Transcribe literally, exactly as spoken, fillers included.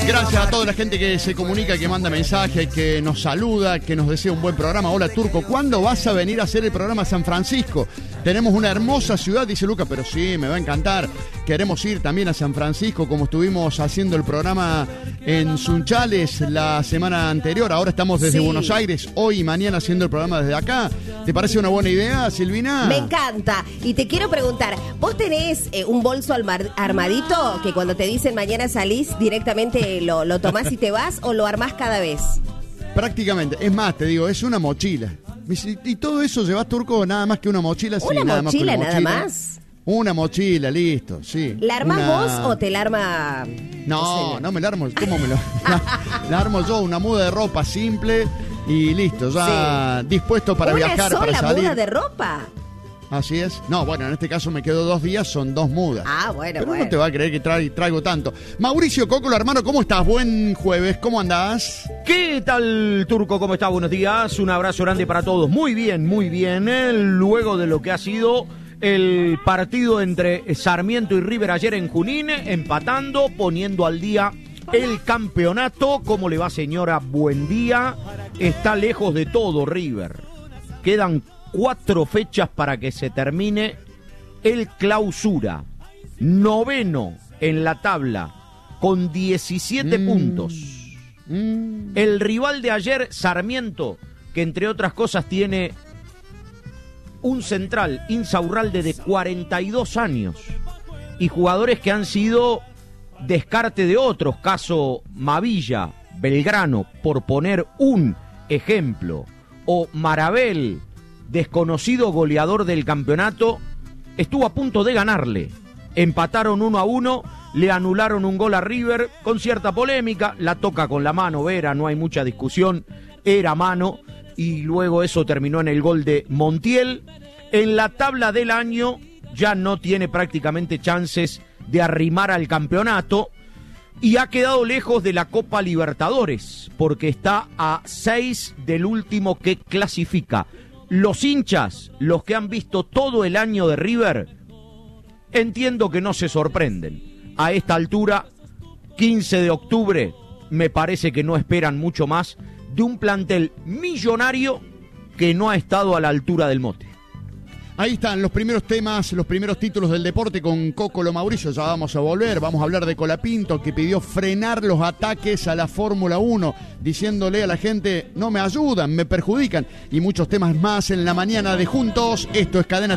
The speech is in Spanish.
Gracias a toda la gente que se comunica, que manda mensajes, que nos saluda, que nos desea un buen programa. Hola, Turco, ¿cuándo vas a venir a hacer el programa a San Francisco? Tenemos una hermosa ciudad, dice Luca, pero sí, me va a encantar. Queremos ir también a San Francisco, como estuvimos haciendo el programa en Sunchales la semana anterior. Ahora estamos desde sí. Buenos Aires, hoy y mañana haciendo el programa desde acá. ¿Te parece una buena idea, Silvina? Me encanta. Y te quiero preguntar, ¿vos tenés eh, un bolso armadito que cuando te dicen mañana salís directamente lo, lo tomás y te vas, o lo armás cada vez? Prácticamente. Es más, te digo, es una mochila. ¿Y todo eso llevas, Turco, nada más que una mochila? Sí, ¿Una nada mochila, más nada mochila. más? Una mochila, listo, sí. ¿La armás una... vos o te la arma...? No, no, no me la armo. ¿Cómo me lo...? la, la armo yo, una muda de ropa simple y listo, ya sí. dispuesto para ¿Una viajar, sola para salir. muda de ropa? Así es. No, bueno, en este caso me quedo dos días, son dos mudas. Ah, bueno, Pero bueno. no te va a creer que tra- traigo tanto. Mauricio Cócolo, hermano, ¿cómo estás? Buen jueves, ¿cómo andás? ¿Qué tal, Turco? ¿Cómo estás? Buenos días. Un abrazo grande para todos. Muy bien, muy bien. Eh, luego de lo que ha sido el partido entre Sarmiento y River ayer en Junín, empatando, poniendo al día el campeonato. ¿Cómo le va, señora? Buen día. Está lejos de todo River. Quedan cuatro fechas para que se termine el clausura. Noveno en la tabla, con diecisiete mm. puntos. Mm. El rival de ayer, Sarmiento, que entre otras cosas tiene un central, Insaurralde, de cuarenta y dos años. Y jugadores que han sido descarte de otros, caso Mavilla, Belgrano, por poner un ejemplo. O Marabel, desconocido goleador del campeonato, estuvo a punto de ganarle. Empataron uno a uno, le anularon un gol a River con cierta polémica, la toca con la mano Vera, no hay mucha discusión, era mano, y luego eso terminó en el gol de Montiel. En la tabla del año ya no tiene prácticamente chances de arrimar al campeonato y ha quedado lejos de la Copa Libertadores, porque está a seis del último que clasifica. Los hinchas, los que han visto todo el año de River, entiendo que no se sorprenden. A esta altura, quince de octubre, me parece que no esperan mucho más de un plantel millonario que no ha estado a la altura del mote. Ahí están los primeros temas, los primeros títulos del deporte con Cócolo Mauricio. Ya vamos a volver, vamos a hablar de Colapinto, que pidió frenar los ataques a la Fórmula uno, diciéndole a la gente, no me ayudan, me perjudican. Y muchos temas más en la mañana de Juntos. Esto es Cadena